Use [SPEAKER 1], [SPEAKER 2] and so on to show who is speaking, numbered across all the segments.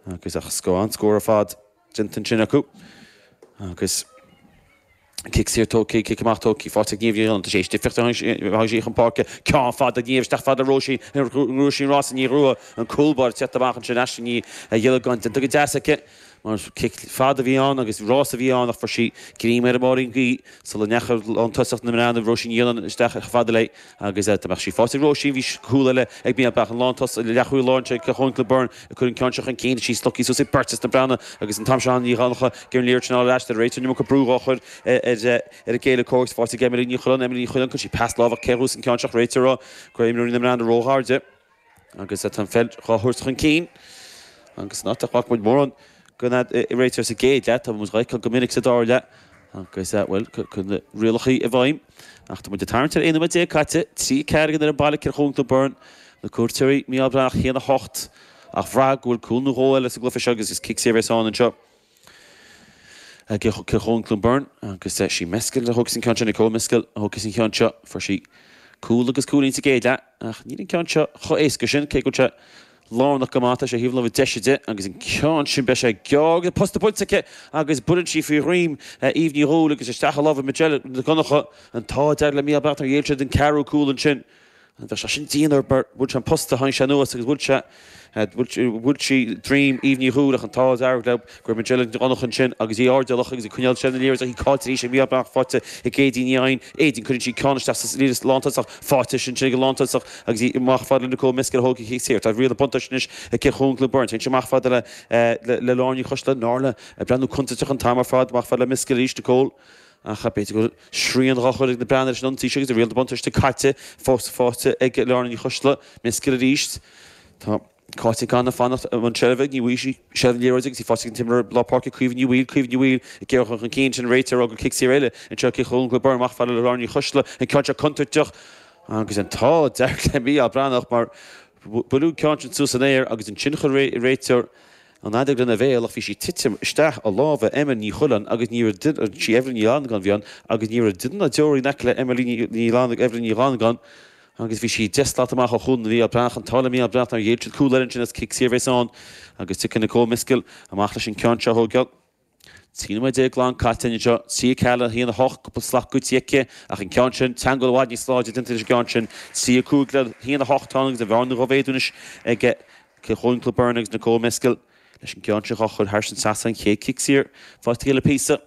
[SPEAKER 1] agus ach scóán scór fad dintan sin acu agus kick sér tóki kick amach tóki fáte níomh an sé stificht haí an parke ceán fad a níomh sta fad a Roisin Ross ní ruúa an coolbar teach an sin ní a dhéile gant an tugad deasacha mar kick fad a bhí an agus Ross a bhí an nach for sí grí mé a maring gí so le nechar an tuach na ran Roisin Dhélan isteach fad lei agus amach sí fáte Roisin hí coolile ag bí bach an látas lechuú láse go chunkla burn a chun ceanseach an céine sí stoki so sé pertas na brana agus an tamseán í gancha gur líirtná leiste réitir nu go brúáchir a géile cógus fáte gemir ní chulan emí chulan chun sí pass láh ceús an ceanseach réitirrá go imú na ran róharde agus tan fel chuhort chun cín agus náach muid mór an gona réitir sa géad le tá mus raich go minic sa dáile agus bhfuil chun rialachaí a bhaim ach tá mu de tarntar inime dé caite trí cegan ar an bailile ar chungla burn na cuairteirí mí abrach chéana hocht ach bhrá gúil cúnú hóil le sa glufa agus is kick sér an anseo chungla burn agus sí mescail le thugus an ceanse na comescail thugus an ceanse for sí cool agus coolín sa géad le ach ní an ceanse cho éasca sin cé gote lánach gomáta sé híomh le deisiide agus an ceán sin be sé geag postapultacha agus budan sí fao riim íomhní róla agus isteach láh meile na gonacha an tá deir le mí abbat ar dhéilte den carú coolin sin an bheit sin tíanaar bud an posta hain se nuas agus bud si dream íomhní rúlach an tá air le gur meile gannachan sin agus í ardalach agus chuneal sin léir a hí cáirí sé mí abach fáte i gédíine éidir chun sí cáiste líras látasach fáte sin go látasach agus í mach fáil na có miscail hóga hííir tá riad a pontaisnis a ce chungla burn sin semach fád le láí chusla nála a brenn chuntaach an tamar fád mach fáil le miscail ríiste cóil a chapéit go sríon rachuir na brenn antí agus a riad bontaiste caite fáte ag láí chusla miscail ríist tá cáte ganna fannacht an sefah ní bhí se léirigh sí fásin timar lápáce cuiomh níhil i ggéoch an cén sin réitar agus kick sí réile an seo chungla burn mach fáil le láí chusla an ceinte contateach agus an tá deir le mí a brannach mar buú ceantin sú san éir agus an sincha réitir an aidir gona bhéach hí sí titim isteach a lábh imime ní chulan agus ní si ehrin ní an gan bhíán agus ní duna deirí nela Emily ní lána ehrin ní lán gan agus bhí sí deslá amach a chun bhí a brach an talí a brach ar dhéidir coolin sin kick séhán agus tu na commiscail amach lei sin ceanse thógeal. Tí mé dé glán caiine seo si ceile híonna hoch go slach go tíice ach an cean sin teangáil ní sláide dinta gan sin si cúgla híonna hochtánagus a bhharna rovéúnis ag chuincla burnagus na commiscail leis an ceanse chochud thar sin sasan ché kick sír fáte le písa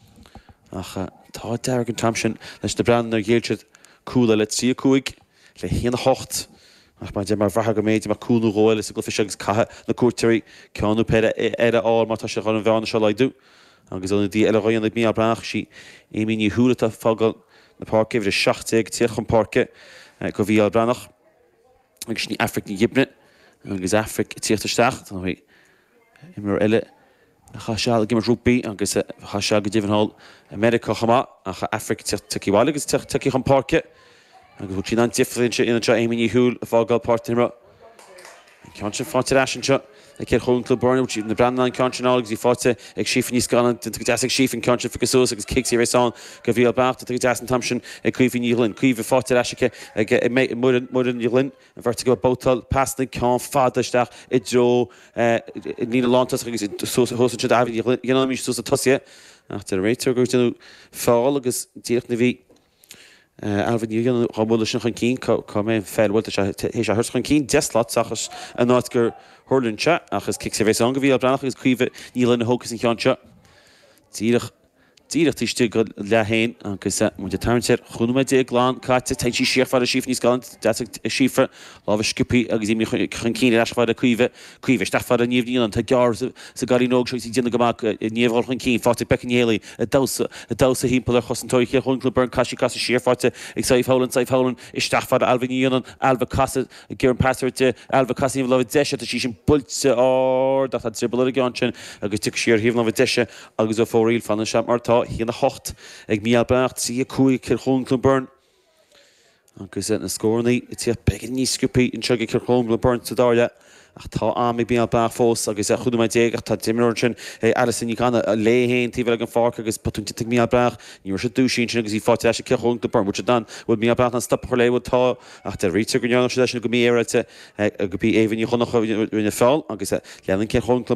[SPEAKER 1] ach tá deir an tam sin leis na brenn ar dhéilte coolla le si cúig le híonna hocht ach má de mar bhretha go méid mar cúnú róil is go fi agus cathe na cuairteirí ceanú peire ar á má tá se chu an bheanna se leidú agus an dí eile roianna mí a brach sí éí ní thuúlata fágal na parke bhir 16 tíoch an parke go bhí a brannach agus ní Afric ní dhibne agus Afric tíochttasteach bhí imar eile cha se gimar rúbí agus cha se go ddíhannáil America chamá a cha Afric tuíháil agus tuí an parke agus bhú sin an difrinte ina éí ní thuúil a fágal páirtimra cean sin fáte sin seo cé chungla burn na brenn an ceanseágus í fáte ag sífan níos gan deag sífan ceanse fi goú agus kick sí réán go bhí bacht de an tamsin ag cuihí nílinn cuihh fáte leiise mu an nílinn an bhirrta go bótal pasna ceán fádaisteach i dro ní látas agus hosan se ahí mí sú a tosia ach de réitir go denú fáil agus díoch na bhí Alvin Rambola sin chun cín mé féilhilta hé se thus chun cín deslát achas an náid gur thuirlinse achas kick sé bhééis an go bhí a brenach agus cuiomh nílann na hógus an ceanse tíireach tíiste go lehéin agus mu de tarntir chunú dé glán caite te sí siarfá a síf níos gan de sífra láh scipi agus imi chun cíine leisfáid a cuiomh stafád a níomhníí an tá gear sa garí nóg sí déanana goach níomhil chun cín fáte becinhéala a dasa hímpla chosantóiche chunkla burn caiisi casa siarfáte ag saifhlan is stafád albhaíon alba casa gur an pasirte alba casíh le deise sí sin bulte á dat dribble a gan sin agus tu siar híomh le deise agus ó fóíil fan sem martá híonna hocht ag mí albecht si a cuaig chungla burn agus na scónaí tí begin níos sciúpaí in seige chungla burn sa dáile ach tá am bí bach fós agus chudú mai déach tá dimir sin Alison ní ganna a léhéin tí an fáca agus patúnta mí brach ní mar se dúsín sin agus í fáte se chungla burn mu dan bud mí brach an stop choléh tá ach de ríte go sin go mí éirte go bí éhanní chunach rinne fáil agus leann chungla